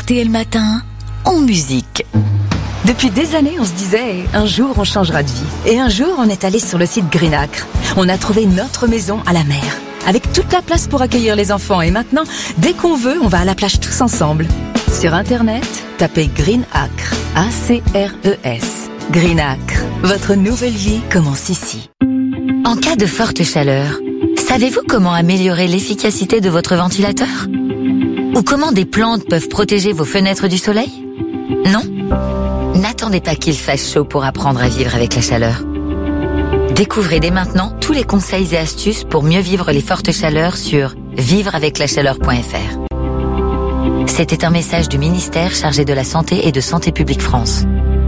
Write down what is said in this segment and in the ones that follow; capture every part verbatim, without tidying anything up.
T L Matin, en musique. Depuis des années, on se disait, un jour on changera de vie. Et un jour, on est allé sur le site Greenacre. On a trouvé notre maison à la mer, avec toute la place pour accueillir les enfants. Et maintenant, dès qu'on veut, on va à la plage tous ensemble. Sur Internet, tapez Greenacre, A C R E S. Greenacre, votre nouvelle vie commence ici. En cas de forte chaleur, savez-vous comment améliorer l'efficacité de votre ventilateur ? Ou comment des plantes peuvent protéger vos fenêtres du soleil ? Non ? N'attendez pas qu'il fasse chaud pour apprendre à vivre avec la chaleur. Découvrez dès maintenant tous les conseils et astuces pour mieux vivre les fortes chaleurs sur vivre avec la chaleur point f r. C'était un message du ministère chargé de la Santé et de Santé publique France.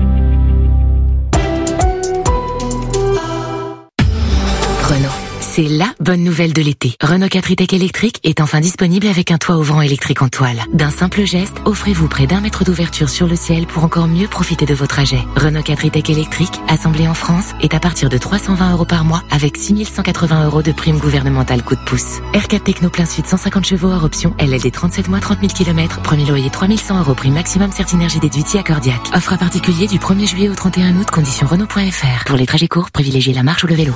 Renault. C'est la bonne nouvelle de l'été. Renault quatre e-Tech électrique est enfin disponible avec un toit ouvrant électrique en toile. D'un simple geste, offrez-vous près d'un mètre d'ouverture sur le ciel pour encore mieux profiter de vos trajets. Renault quatre e-Tech électrique, assemblé en France, est à partir de trois cent vingt euros par mois avec six mille cent quatre-vingts euros de prime gouvernementale coup de pouce. R quatre Techno plein sud cent cinquante chevaux hors option, L L D trente-sept mois trente mille kilomètres, premier loyer trois mille cent euros prime maximum Certinergie déduite si accordiaque. Offre à particulier du premier juillet au trente et un août, conditions Renault point f r. Pour les trajets courts, privilégiez la marche ou le vélo.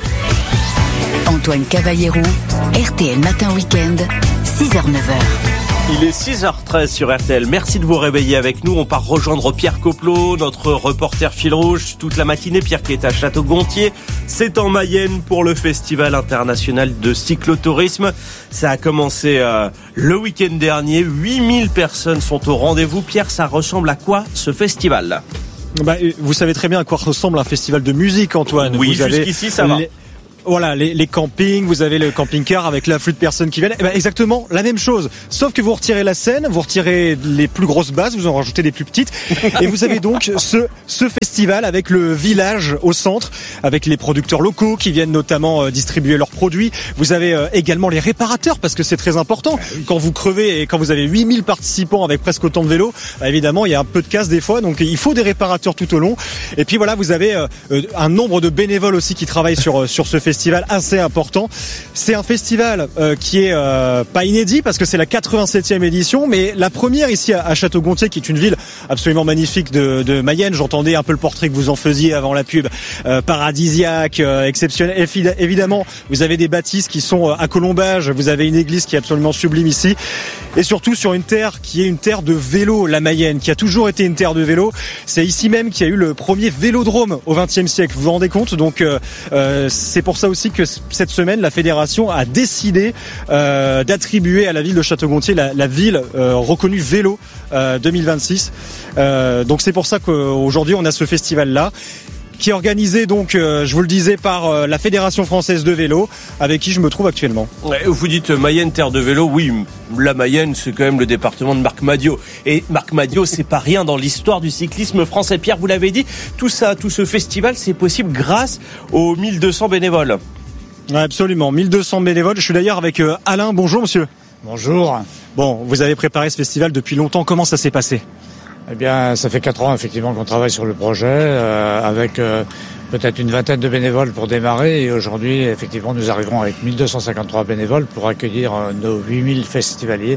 Antoine Cavallero, R T L Matin Week-end, six heures neuf heures. Il est six heures treize sur R T L. Merci de vous réveiller avec nous. On part rejoindre Pierre Coplot, notre reporter fil rouge, toute la matinée. Pierre qui est à Château-Gontier. C'est en Mayenne pour le Festival international de cyclotourisme. Ça a commencé euh, le week-end dernier. huit mille personnes sont au rendez-vous. Pierre, ça ressemble à quoi ce festival ? Bah, vous savez très bien à quoi ressemble un festival de musique, Antoine. Oui, vous jusqu'ici, avez ça va. Les... Voilà, les, les campings, vous avez le camping-car avec l'afflux de personnes qui viennent. Eh ben exactement la même chose. Sauf que vous retirez la scène, vous retirez les plus grosses bases, vous en rajoutez des plus petites. Et vous avez donc ce, ce festival avec le village au centre, avec les producteurs locaux qui viennent notamment euh, distribuer leurs produits. Vous avez euh, également les réparateurs parce que c'est très important. Quand vous crevez et quand vous avez huit mille participants avec presque autant de vélos, bah, évidemment, il y a un peu de casse des fois. Donc il faut des réparateurs tout au long. Et puis voilà, vous avez euh, un nombre de bénévoles aussi qui travaillent sur, sur ce festival. Festival assez important. C'est un festival euh, qui est euh, pas inédit parce que c'est la quatre-vingt-septième édition, mais la première ici à, à Château-Gontier, qui est une ville absolument magnifique de, de Mayenne. J'entendais un peu le portrait que vous en faisiez avant la pub, euh, paradisiaque, euh, exceptionnel. Évidemment, vous avez des bâtisses qui sont à colombage. Vous avez une église qui est absolument sublime ici, et surtout sur une terre qui est une terre de vélo, la Mayenne, qui a toujours été une terre de vélo. C'est ici même qu'il y a eu le premier vélodrome au vingtième siècle. Vous vous rendez compte ? Donc euh, euh, c'est pour ça aussi que cette semaine, la fédération a décidé euh, d'attribuer à la ville de Château-Gontier la, la ville euh, reconnue vélo euh, deux mille vingt-six. Euh, donc c'est pour ça qu'aujourd'hui on a ce festival-là, qui est organisé donc, euh, je vous le disais, par euh, la Fédération Française de Vélo, avec qui je me trouve actuellement. Ouais, vous dites Mayenne, terre de vélo, oui, la Mayenne, c'est quand même le département de Marc Madiot. Et Marc Madiot, c'est pas rien dans l'histoire du cyclisme français. Pierre, vous l'avez dit, tout ça, tout ce festival, c'est possible grâce aux mille deux cents bénévoles. Ouais, absolument, mille deux cents bénévoles. Je suis d'ailleurs avec euh, Alain. Bonjour, monsieur. Bonjour. Bon, vous avez préparé ce festival depuis longtemps. Comment ça s'est passé ? Eh bien, ça fait quatre ans effectivement qu'on travaille sur le projet, euh, avec euh, peut-être une vingtaine de bénévoles pour démarrer. Et aujourd'hui, effectivement, nous arriverons avec mille deux cent cinquante-trois bénévoles pour accueillir euh, nos huit mille festivaliers.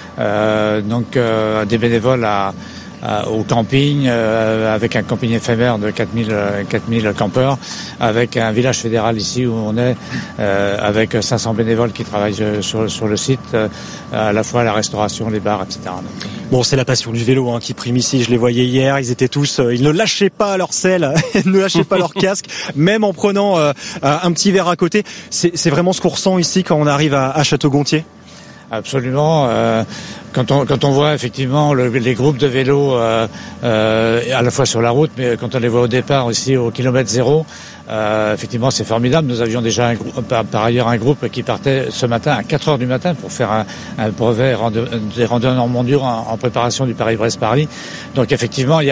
Euh, donc, euh, des bénévoles à, à, au camping, euh, avec un camping éphémère de quatre mille campeurs, avec un village fédéral ici où on est, euh, avec cinq cents bénévoles qui travaillent sur, sur le site, euh, à la fois la restauration, les bars, et cetera. Donc, bon, c'est la passion du vélo hein, qui prime ici. Je les voyais hier, ils étaient tous, euh, ils ne lâchaient pas leur selle, ils ne lâchaient pas leur casque, même en prenant euh, un petit verre à côté. C'est, c'est vraiment ce qu'on ressent ici quand on arrive à, à Château-Gontier. Absolument. Euh, quand on quand on voit effectivement le, les groupes de vélos euh, euh, à la fois sur la route, mais quand on les voit au départ aussi au kilomètre zéro, euh, effectivement c'est formidable. Nous avions déjà un, par, par ailleurs un groupe qui partait ce matin à quatre heures du matin pour faire un, un brevet rando, des randonnées en Normandie en, en préparation du Paris-Brest-Paris. Donc effectivement il y a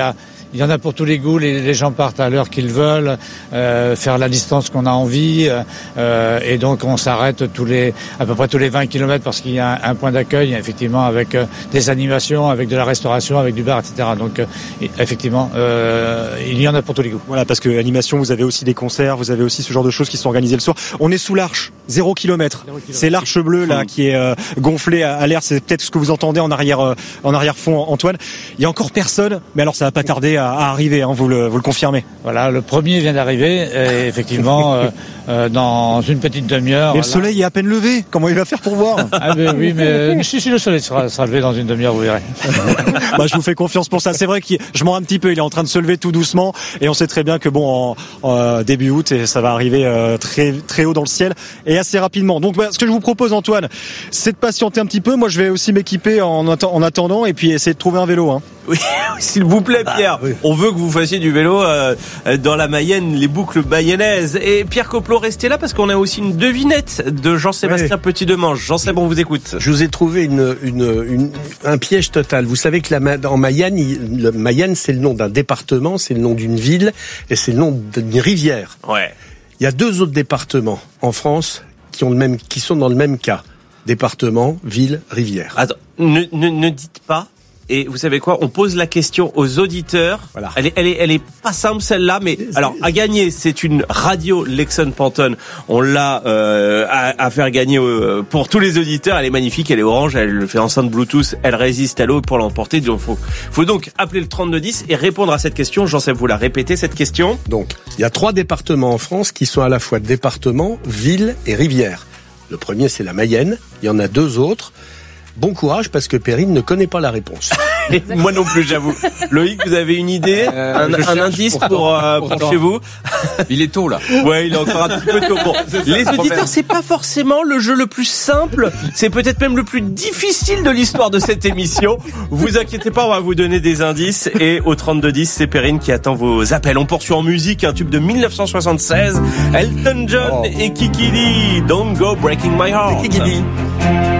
il y en a pour tous les goûts. Les, les gens partent à l'heure qu'ils veulent, euh, faire la distance qu'on a envie, euh, et donc on s'arrête tous les, à peu près tous les vingt kilomètres parce qu'il y a un, un point d'accueil, effectivement, avec euh, des animations, avec de la restauration, avec du bar, et cetera. Donc, euh, effectivement, euh, il y en a pour tous les goûts. Voilà, parce que animation, vous avez aussi des concerts, vous avez aussi ce genre de choses qui sont organisées le soir. On est sous l'arche, zéro kilomètre. C'est l'arche bleue là qui est euh, gonflée à, à l'air. C'est peut-être ce que vous entendez en arrière, euh, en arrière-fond, Antoine. Il y a encore personne, mais alors ça va pas tarder à, à arriver. Hein, vous le, vous le confirmez. Voilà, le premier vient d'arriver. Et effectivement, euh, euh, dans une petite demi-heure. Mais le soleil est à peine levé. Comment il va faire pour voir? Ah ben oui, mais si, si le soleil sera, sera levé dans une demi-heure, vous verrez. Bah, je vous fais confiance pour ça. C'est vrai que je mens un petit peu. Il est en train de se lever tout doucement, et on sait très bien que bon, en, en début août, et ça va arriver euh, très très haut dans le ciel et assez rapidement. Donc, bah, ce que je vous propose, Antoine, c'est de patienter un petit peu. Moi, je vais aussi m'équiper en, en attendant, et puis essayer de trouver un vélo. Hein. Oui, s'il vous plaît, Pierre. Ah, oui. On veut que vous fassiez du vélo euh, dans la Mayenne, les boucles mayennaises. Et Pierre Coplot, restez là parce qu'on a aussi une devinette de Jean-Sébastien oui. Petit-Demange. Jean-Sébastien, on vous écoute. Je vous ai trouvé une, une, une, un piège total. Vous savez que la, en Mayenne, il, le Mayenne, c'est le nom d'un département, c'est le nom d'une ville et c'est le nom d'une rivière. Ouais. Il y a deux autres départements en France qui ont le même, qui sont dans le même cas. Département, ville, rivière. Attends, ne, ne, ne dites pas. Et vous savez quoi? On pose la question aux auditeurs. Voilà. Elle est, elle est, elle est pas simple celle-là, mais c'est... alors à gagner, c'est une radio Lexon Pantone. On l'a euh, à, à faire gagner euh, pour tous les auditeurs. Elle est magnifique, elle est orange, elle fait enceinte Bluetooth, elle résiste à l'eau pour l'emporter. Donc faut, faut donc appeler le trente-deux dix et répondre à cette question. Jean-Seb, vous la répétez cette question. Donc il y a trois départements en France qui sont à la fois départements, villes et rivières. Le premier, c'est la Mayenne. Il y en a deux autres. Bon courage parce que Perrine ne connaît pas la réponse. Moi non plus, j'avoue. Loïc, vous avez une idée, euh, un, un indice pour, pour, euh, pour, pour chez vous? Il est tôt là. Ouais, il est encore un petit peu tôt. Bon, les auditeurs, c'est pas forcément le jeu le plus simple. C'est peut-être même le plus difficile de l'histoire de cette émission. Vous inquiétez pas, on va vous donner des indices. Et au trente-deux dix, c'est Perrine qui attend vos appels. On poursuit en musique un tube de dix-neuf cent soixante-seize. Elton John oh. et Kiki Dee. Don't go breaking my heart. Kiki Dee.